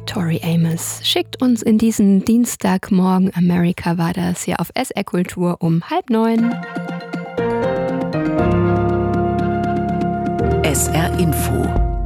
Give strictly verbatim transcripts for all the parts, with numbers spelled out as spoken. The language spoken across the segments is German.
Tori Amos schickt uns in diesen Dienstagmorgen America war das hier auf S R Kultur um halb neun. S R Info.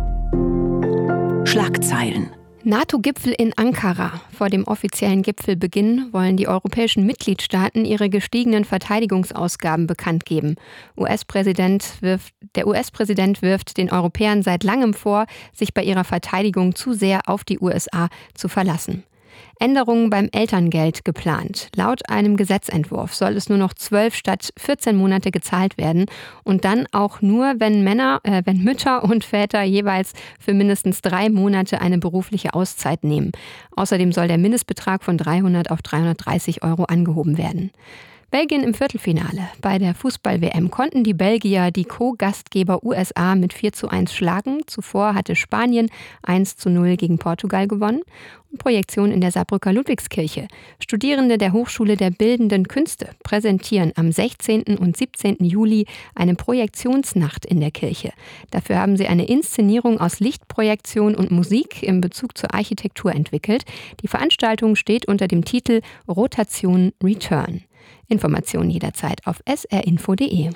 Schlagzeilen. NATO-Gipfel in Ankara. Vor dem offiziellen Gipfelbeginn wollen die europäischen Mitgliedstaaten ihre gestiegenen Verteidigungsausgaben bekannt geben. U S-Präsident wirft, der U S-Präsident wirft den Europäern seit langem vor, sich bei ihrer Verteidigung zu sehr auf die U S A zu verlassen. Änderungen beim Elterngeld geplant. Laut einem Gesetzentwurf soll es nur noch zwölf statt vierzehn Monate gezahlt werden und dann auch nur, wenn Männer, äh, wenn Mütter und Väter jeweils für mindestens drei Monate eine berufliche Auszeit nehmen. Außerdem soll der Mindestbetrag von dreihundert auf dreihundertdreißig Euro angehoben werden. Belgien im Viertelfinale. Bei der Fußball-W M konnten die Belgier die Co-Gastgeber U S A mit vier zu eins schlagen. Zuvor hatte Spanien eins zu null gegen Portugal gewonnen. Und Projektion in der Saarbrücker Ludwigskirche. Studierende der Hochschule der Bildenden Künste präsentieren am sechzehnten und siebzehnten Juli eine Projektionsnacht in der Kirche. Dafür haben sie eine Inszenierung aus Lichtprojektion und Musik in Bezug zur Architektur entwickelt. Die Veranstaltung steht unter dem Titel Rotation Return. Informationen jederzeit auf s r info punkt d e.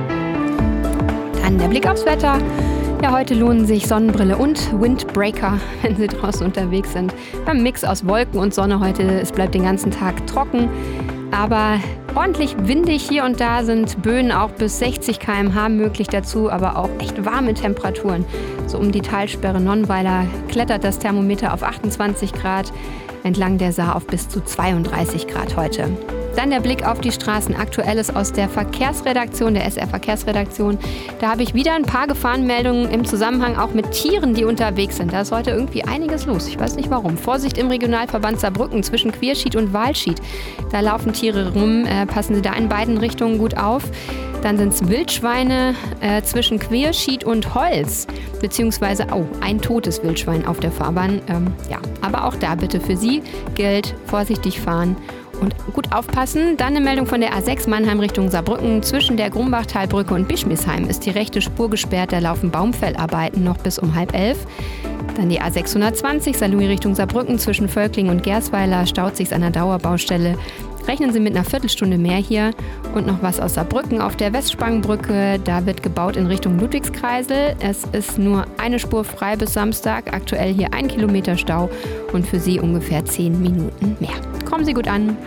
Dann der Blick aufs Wetter. Ja, heute lohnen sich Sonnenbrille und Windbreaker, wenn Sie draußen unterwegs sind. Beim Mix aus Wolken und Sonne heute, es bleibt den ganzen Tag trocken, aber ordentlich windig. Hier und da sind Böen auch bis sechzig Kilometer pro Stunde möglich dazu, aber auch echt warme Temperaturen. So um die Talsperre Nonnweiler klettert das Thermometer auf achtundzwanzig Grad, entlang der Saar auf bis zu zweiunddreißig Grad heute. Dann der Blick auf die Straßen. Aktuelles aus der Verkehrsredaktion, der S R-Verkehrsredaktion. Da habe ich wieder ein paar Gefahrenmeldungen im Zusammenhang auch mit Tieren, die unterwegs sind. Da ist heute irgendwie einiges los. Ich weiß nicht warum. Vorsicht im Regionalverband Saarbrücken zwischen Queerschied und Walschied. Da laufen Tiere rum. Äh, passen Sie da in beiden Richtungen gut auf. Dann sind es Wildschweine äh, zwischen Queerschied und Holz. Beziehungsweise, oh, ein totes Wildschwein auf der Fahrbahn. Ähm, ja, aber auch da bitte für Sie gilt, vorsichtig fahren und gut aufpassen. Dann eine Meldung von der A sechs Mannheim Richtung Saarbrücken. Zwischen der Grumbachtalbrücke und Bischmisheim ist die rechte Spur gesperrt. Da laufen Baumfellarbeiten noch bis um halb elf. Dann die A sechshundertzwanzig Saarlouis Richtung Saarbrücken. Zwischen Völkling und Gersweiler staut sich an einer Dauerbaustelle. Rechnen Sie mit einer Viertelstunde mehr hier. Und noch was aus Saarbrücken auf der Westspangenbrücke. Da wird gebaut in Richtung Ludwigskreisel. Es ist nur eine Spur frei bis Samstag. Aktuell hier ein Kilometer Stau und für Sie ungefähr zehn Minuten mehr. Kommen Sie gut an.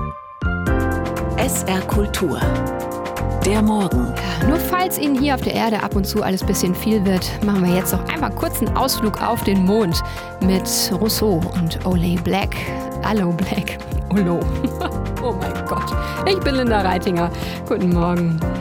S R Kultur. Der Morgen. Ja, nur falls Ihnen hier auf der Erde ab und zu alles ein bisschen viel wird, machen wir jetzt noch einmal kurz einen Ausflug auf den Mond mit Rousseau und Ole Black. Hallo Black. Olo. Oh mein Gott. Ich bin Linda Reitinger. Guten Morgen.